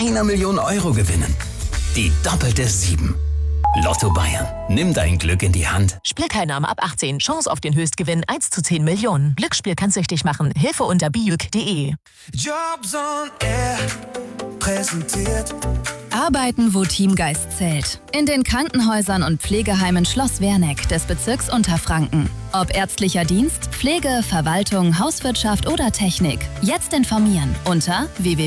1 Million Euro gewinnen. Die doppelte 7. Lotto Bayern. Nimm dein Glück in die Hand. Spielteilnahme ab 18. Chance auf den Höchstgewinn 1 zu 10 Millionen. Glücksspiel kann süchtig machen. Hilfe unter biuk.de. Jobs on Air präsentiert. Arbeiten, wo Teamgeist zählt. In den Krankenhäusern und Pflegeheimen Schloss Werneck des Bezirks Unterfranken. Ob ärztlicher Dienst, Pflege, Verwaltung, Hauswirtschaft oder Technik. Jetzt informieren unter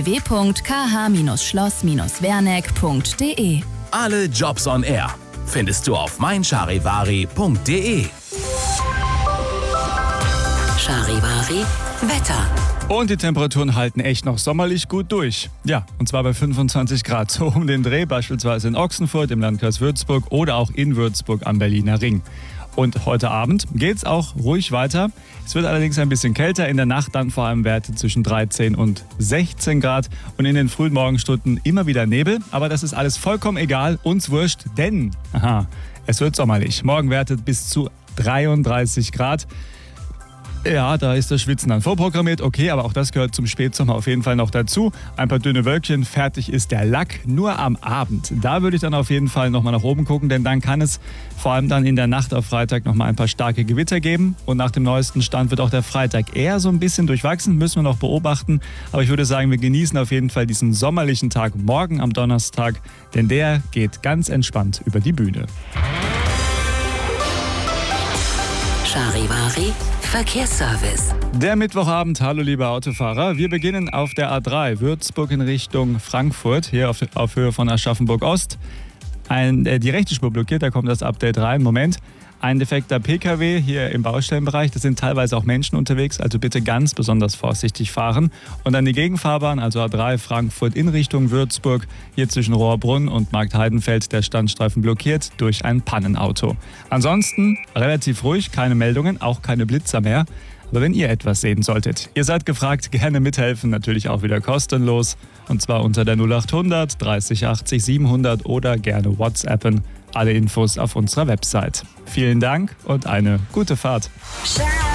www.kh-schloss-werneck.de. Alle Jobs on Air findest du auf meincharivari.de. Charivari Wetter. Und die Temperaturen halten echt noch sommerlich gut durch. Ja, und zwar bei 25 Grad, so um den Dreh, beispielsweise in Ochsenfurt im Landkreis Würzburg oder auch in Würzburg am Berliner Ring. Und heute Abend geht's auch ruhig weiter. Es wird allerdings ein bisschen kälter, in der Nacht dann vor allem Werte zwischen 13 und 16 Grad und in den frühen Morgenstunden immer wieder Nebel. Aber das ist alles vollkommen egal, uns wurscht, denn es wird sommerlich. Morgen Werte bis zu 33 Grad. Ja, da ist das Schwitzen dann vorprogrammiert, okay, aber auch das gehört zum Spätsommer auf jeden Fall noch dazu. Ein paar dünne Wölkchen, fertig ist der Lack, nur am Abend. Da würde ich dann auf jeden Fall nochmal nach oben gucken, denn dann kann es vor allem dann in der Nacht auf Freitag nochmal ein paar starke Gewitter geben. Und nach dem neuesten Stand wird auch der Freitag eher so ein bisschen durchwachsen, müssen wir noch beobachten. Aber ich würde sagen, wir genießen auf jeden Fall diesen sommerlichen Tag morgen am Donnerstag, denn der geht ganz entspannt über die Bühne. Charivari Verkehrsservice. Der Mittwochabend, hallo liebe Autofahrer. Wir beginnen auf der A3 Würzburg in Richtung Frankfurt, hier auf Höhe von Aschaffenburg Ost. Die rechte Spur blockiert, da kommt das Update rein. Moment. Ein defekter PKW hier im Baustellenbereich, da sind teilweise auch Menschen unterwegs, also bitte ganz besonders vorsichtig fahren. Und dann die Gegenfahrbahn, also A3 Frankfurt in Richtung Würzburg, hier zwischen Rohrbrunn und Marktheidenfeld der Standstreifen blockiert durch ein Pannenauto. Ansonsten relativ ruhig, keine Meldungen, auch keine Blitzer mehr. Aber wenn ihr etwas sehen solltet, ihr seid gefragt, gerne mithelfen, natürlich auch wieder kostenlos. Und zwar unter der 0800 30 80 700 oder gerne WhatsAppen. Alle Infos auf unserer Website. Vielen Dank und eine gute Fahrt.